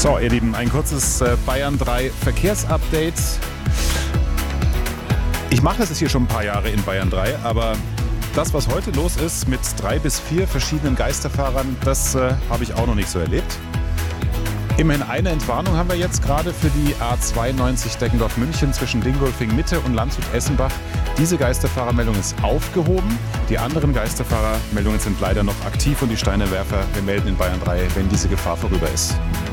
So, ihr Lieben, ein kurzes Bayern 3 Verkehrsupdate. Ich mache das jetzt hier schon ein paar Jahre in Bayern 3, aber das, was heute los ist mit 3 bis 4 verschiedenen Geisterfahrern, das habe ich auch noch nicht so erlebt. Immerhin eine Entwarnung haben wir jetzt gerade für die A92 Deggendorf-München zwischen Dingolfing-Mitte und Landshut-Essenbach. Diese Geisterfahrermeldung ist aufgehoben. Die anderen Geisterfahrermeldungen sind leider noch aktiv und die Steinewerfer, wir melden in Bayern 3, wenn diese Gefahr vorüber ist.